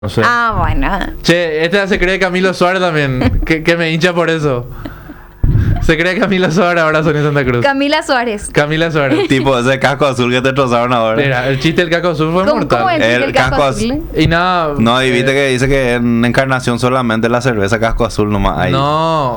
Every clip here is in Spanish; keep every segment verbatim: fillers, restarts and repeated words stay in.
No sé. Ah, bueno. Che, esta se cree Camilo Suárez también. que, que me hincha por eso. Se cree Camila Suárez ahora son en Santa Cruz. Camila Suárez. Camila Suárez. Tipo ese casco azul que te trozaron ahora. Mira, el chiste del casco azul fue ¿Cómo, mortal. cómo es El el casco casco azul? Y nada. No, y viste eh, que dice que en Encarnación solamente la cerveza casco azul nomás hay. No.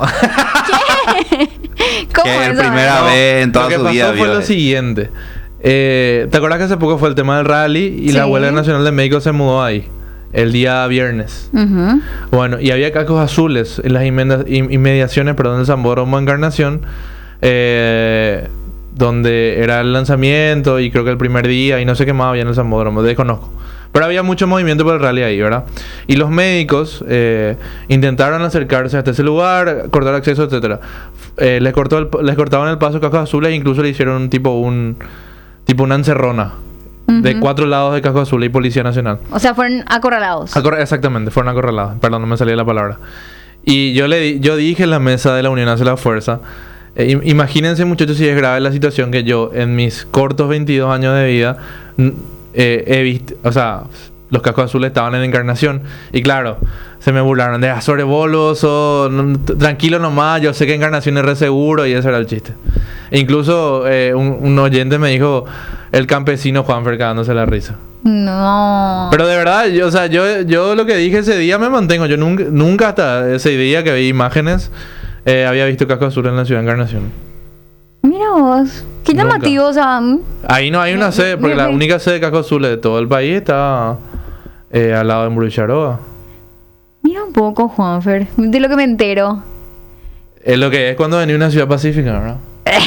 ¿Cómo Que es es eso? primera No, vez en toda lo que su pasó vida fue vio lo eso. siguiente. Eh, ¿Te acuerdas que hace poco fue el tema del rally y la Sí. Huelga Nacional de Médicos se mudó ahí? El día viernes. Ujú. Bueno, y había cascos azules en las inmenda- in- inmediaciones, perdón, del Sambódromo Encarnación, eh, donde era el lanzamiento y creo que el primer día y no sé qué más había en el Sambódromo, desconozco. Pero había mucho movimiento por el rally ahí, ¿verdad? Y los médicos eh, intentaron acercarse hasta ese lugar, cortar acceso, etcétera. Eh, les, cortó el- les cortaban el paso a cascos azules e incluso le hicieron un tipo un tipo una encerrona de Ujú. cuatro lados de cascos azules y Policía Nacional. O sea, fueron acorralados. Acor- exactamente, fueron acorralados. Perdón, no me salía la palabra. Y yo le di- yo dije en la mesa de la Unión Hace la Fuerza, eh, im- imagínense muchachos si es grave la situación que yo en mis cortos veintidós años de vida n- eh, he visto, o sea, los cascos azules estaban en Encarnación y claro, se me burlaron de Azores bolos o no, t- tranquilo nomás, yo sé que Encarnación es re seguro y ese era el chiste. E incluso eh, un, un oyente me dijo el campesino Juanfer cagándose la risa. No. Pero de verdad, yo, o sea, yo, yo lo que dije ese día me mantengo. Yo nunca, nunca hasta ese día que vi imágenes eh, había visto casco azul en la ciudad de Encarnación. Mira vos. Qué Nunca. llamativo, o sea. mm, Ahí no hay una Me- sede, porque me- la me- única sede de casco azul de todo el país está eh, al lado de Mburucharoa. Mira un poco, Juanfer. De lo que me entero. Es lo que es cuando venía una ciudad pacífica, ¿verdad?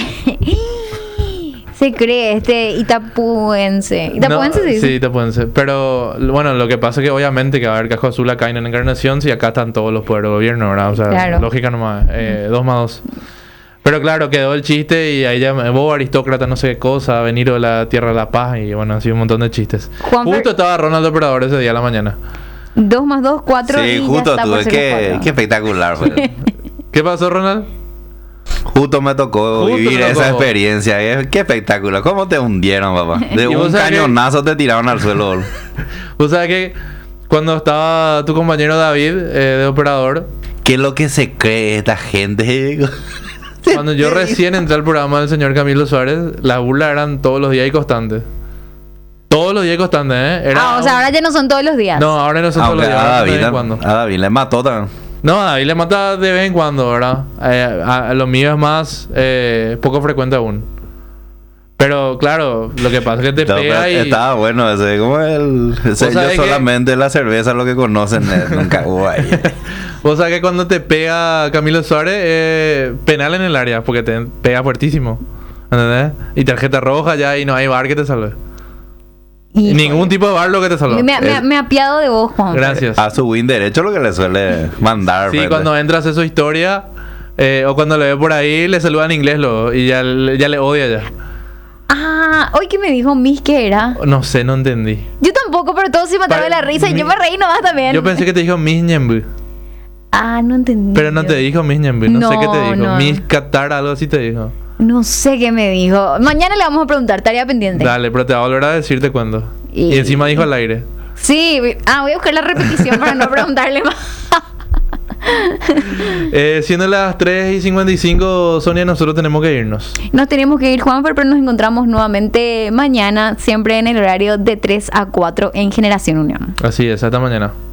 Se cree este itapuense. ¿Itapuense No, se dice? Sí, Itapuense. Pero bueno, lo que pasa es que obviamente que va a haber casco azul acá en Encarnación si acá están todos los poderes de gobierno, ¿verdad? O sea, Claro. lógica nomás. Eh, dos más dos. Pero claro, quedó el chiste y ahí ya vos aristócrata no sé qué cosa, venido de la Tierra de la Paz y bueno, así un montón de chistes. Juanfer- Justo estaba Ronald Operador ese día a la mañana. Dos más dos, cuatro. y Sí, ya justo está por tuve. ser Qué, cuatro. qué espectacular fue. ¿Qué pasó, Ronald? Justo me tocó Justo vivir me esa tocó. experiencia. eh. Qué espectacular. ¿Cómo te hundieron, papá? De Y vos un sabés que- cañonazo te tiraron al suelo. O sea que cuando estaba tu compañero David eh, de Operador, ¿Qué es lo que se cree esta gente? cuando yo recién entré al programa del señor Camilo Suárez, las burlas eran todos los días y constantes. Todos los días y constantes, ¿eh? Era Ah, o sea, un- ahora ya no son todos los días. No, ahora no son todos los Aunque días, a ahora son de David, vez en cuando. a David le mató también. No, a David le mata de vez en cuando, ¿verdad? Eh, a, a lo mío es más eh, poco frecuente aún. Pero claro, lo que pasa es que te No, pega pero y... Estaba bueno ese. Como el. ese- ¿Vos yo sabés que- solamente la cerveza lo que conocen. eh, Nunca hubo ahí. O sea que cuando te pega Camilo Suárez, eh, penal en el área, porque te pega fuertísimo. ¿Entendés? Y tarjeta roja ya y no hay bar que te salve. Híjole. Ningún tipo de bar lo que te salve. Me, me, Es- me ha apiado de vos, Juan. Gracias. A su win derecho lo que le suele mandar. Sí, frente. cuando entras a su historia, eh, o cuando le ve por ahí, le saluda en inglés lo, y ya, le- ya le odia ya. Ah, hoy que me dijo Miss que era. No sé, no entendí. Yo tampoco, pero todos se mataron de Pare- la risa y mi- yo me reí nomás también. Yo pensé que te dijo Miss Ñembu. Ah, no entendí. Pero no te dijo Miss Ñembu. No, sé No, qué te dijo. no. Miss Qatar, algo así te dijo. No sé qué me dijo. Mañana le vamos a preguntar, tarea pendiente. Dale, pero te va a volver a decirte cuándo. Y- Y, encima dijo al aire. Sí, vi- ah, voy a buscar la repetición para no preguntarle más. Eh, siendo las tres y cincuenta y cinco, Sonia, nosotros tenemos que irnos. Nos tenemos que ir, Juanfer, pero nos encontramos nuevamente mañana, siempre en el horario de tres a cuatro en Generación Unión. Así es, hasta mañana.